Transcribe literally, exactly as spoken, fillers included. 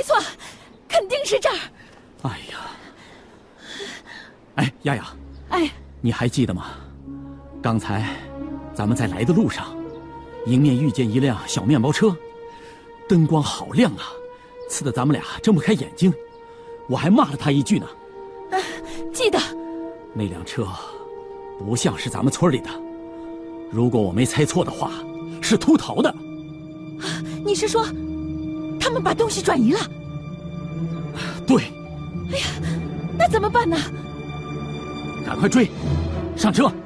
错，肯定是这儿。 哎呀，哎，丫丫， 哎， 你还记得吗？刚才咱们在来的路上，迎面遇见一辆小面包车，灯光好亮啊，刺得咱们俩睁不开眼睛。我还骂了他一句呢。 啊，记得。 那辆车不像是咱们村里的，如果我没猜错的话，是秃头的。 啊，你是说他们把东西转移了？ 对。 哎呀，那怎么办呢？ 赶快追，上车！